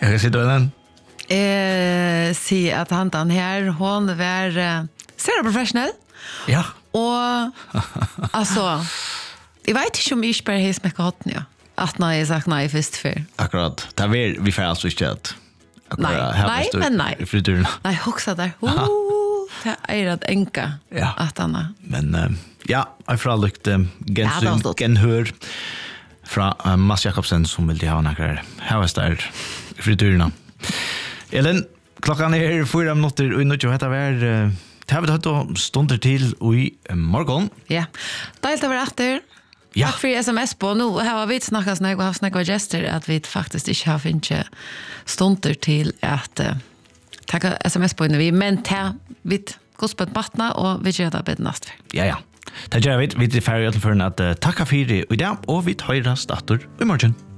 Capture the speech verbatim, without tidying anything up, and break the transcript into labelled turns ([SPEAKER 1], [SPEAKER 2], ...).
[SPEAKER 1] Jag kan sitta den.
[SPEAKER 2] Eh, si att han den här hon var uh, ser professionell.
[SPEAKER 1] Ja.
[SPEAKER 2] Och alltså jag vet inte om jag bara hes med katten ja. Att när jag sagt nej först för.
[SPEAKER 1] Akkurat. Det är vi får alltså inte att.
[SPEAKER 2] Nej, nej, men nej.
[SPEAKER 1] Friturerna.
[SPEAKER 2] Nej, också där. Oh, det är att enka.
[SPEAKER 1] Ja.
[SPEAKER 2] Att Anna.
[SPEAKER 1] Men uh, ja, jag får lukt uh, gen genhör från uh, Mats Jakobsen som vill ha några här var där friturerna. Ellen, klockan är fyra minuter och nu heter det uh, det har vi då stunder till i uh, morgon.
[SPEAKER 2] Ja. Delt över efter.
[SPEAKER 1] Ja.
[SPEAKER 2] Tack för sms på nu. Här har vi snackat snägg och haft snägg och gester att vi faktiskt inte har finche stunder till att uh, tacka sms på när vi men ta vi gospet partner och vi gör det bättre nästa.
[SPEAKER 1] Ja ja. Det gör vi. Vi är färdiga för att uh, tacka för det idag och vi tar det starter i morgon.